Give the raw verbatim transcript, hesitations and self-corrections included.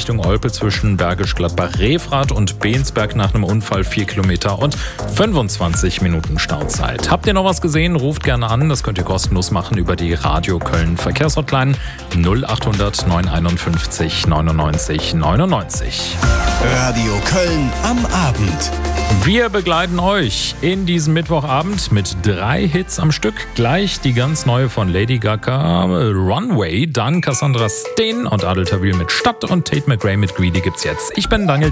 Richtung Olpe zwischen Bergisch Gladbach-Refrath und Bensberg nach einem Unfall vier Kilometer und fünfundzwanzig Minuten Stauzeit. Habt ihr noch was gesehen? Ruft gerne an. Das könnt ihr kostenlos machen über die Radio Köln Verkehrshotline null achthundert neunhunderteinundfünfzig neunundneunzig neunundneunzig. Radio Köln am Abend. Wir begleiten euch in diesem Mittwochabend mit drei Hits am Stück. Gleich die ganz neue von Lady Gaga, Runway, dann Cassandra Steen und Adel Tawil mit Stadt und Tate McRae mit Greedy gibt's jetzt. Ich bin Daniel